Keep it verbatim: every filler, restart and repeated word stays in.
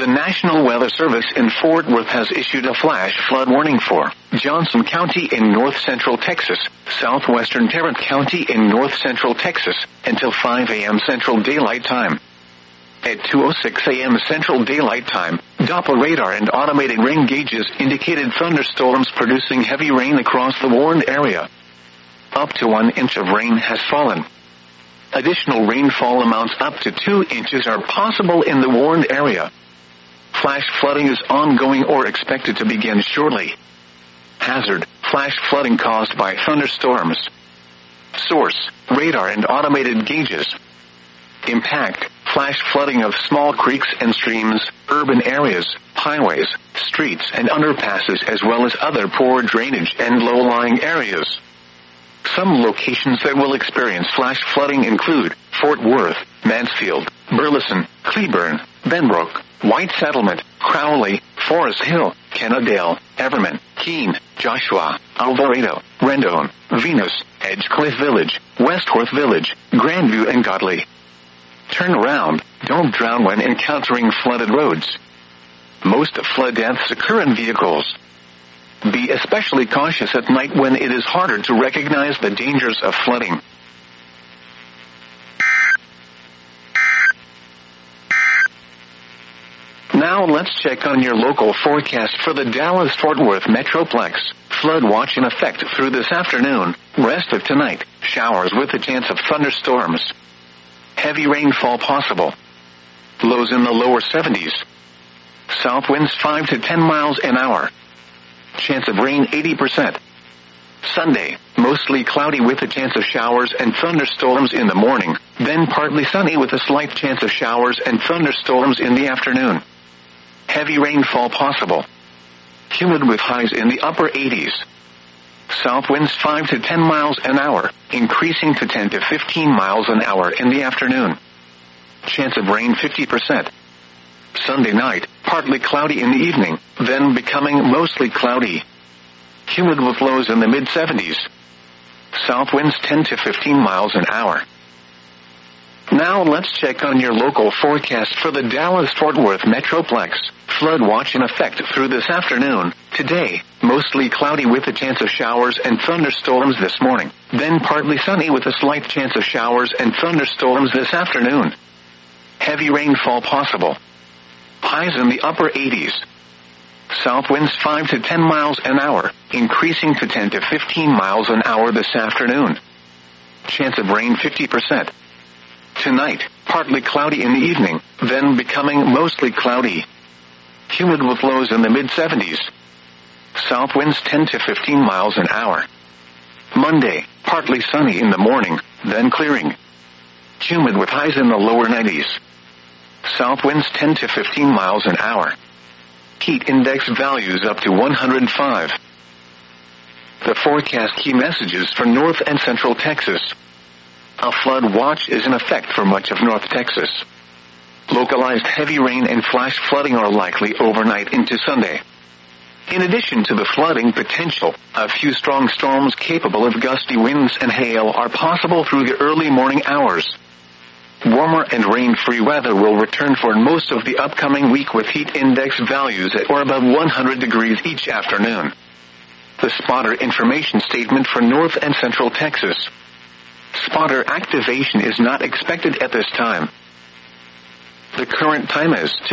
The National Weather Service in Fort Worth has issued a flash flood warning for Johnson County in north-central Texas, southwestern Tarrant County in north-central Texas, until five a.m. Central Daylight Time. At two oh six a.m. Central Daylight Time, Doppler radar and automated rain gauges indicated thunderstorms producing heavy rain across the warned area. Up to one inch of rain has fallen. Additional rainfall amounts up to two inches are possible in the warned area. Flash flooding is ongoing or expected to begin shortly. Hazard: flash flooding caused by thunderstorms. Source: radar and automated gauges. Impact: flash flooding of small creeks and streams, urban areas, highways, streets and underpasses, as well as other poor drainage and low-lying areas. Some locations that will experience flash flooding include Fort Worth, Mansfield, Burleson, Cleburne, Benbrook, White Settlement, Crowley, Forest Hill, Kennedale, Everman, Keene, Joshua, Alvarado, Rendon, Venus, Edgecliff Village, Westworth Village, Grandview and Godley. Turn around, don't drown when encountering flooded roads. Most flood deaths occur in vehicles. Be especially cautious at night when it is harder to recognize the dangers of flooding. Now let's check on your local forecast for the Dallas-Fort Worth Metroplex. Flood watch in effect through this afternoon. Rest of tonight, showers with a chance of thunderstorms. Heavy rainfall possible. Lows in the lower seventies. South winds five to ten miles an hour. Chance of rain eighty percent. Sunday, mostly cloudy with a chance of showers and thunderstorms in the morning, then partly sunny with a slight chance of showers and thunderstorms in the afternoon. Heavy rainfall possible. Humid with highs in the upper eighties. South winds five to ten miles an hour, increasing to ten to fifteen miles an hour in the afternoon. Chance of rain fifty percent. Sunday night, partly cloudy in the evening, then becoming mostly cloudy. Humid with lows in the mid seventies. South winds ten to fifteen miles an hour. Now let's check on your local forecast for the Dallas-Fort Worth Metroplex. Flood watch in effect through this afternoon. Today, mostly cloudy with a chance of showers and thunderstorms this morning, then partly sunny with a slight chance of showers and thunderstorms this afternoon. Heavy rainfall possible. Highs in the upper eighties. South winds five to ten miles an hour, increasing to ten to fifteen miles an hour this afternoon. Chance of rain fifty percent. Tonight, partly cloudy in the evening, then becoming mostly cloudy. Humid with lows in the mid seventies. South winds ten to fifteen miles an hour. Monday, partly sunny in the morning, then clearing. Humid with highs in the lower nineties. South winds ten to fifteen miles an hour. Heat index values up to one hundred five. The forecast key messages for North and Central Texas. A flood watch is in effect for much of North Texas. Localized heavy rain and flash flooding are likely overnight into Sunday. In addition to the flooding potential, a few strong storms capable of gusty winds and hail are possible through the early morning hours. Warmer and rain-free weather will return for most of the upcoming week with heat index values at or above one hundred degrees each afternoon. The spotter information statement for North and Central Texas. Spotter activation is not expected at this time. The current time is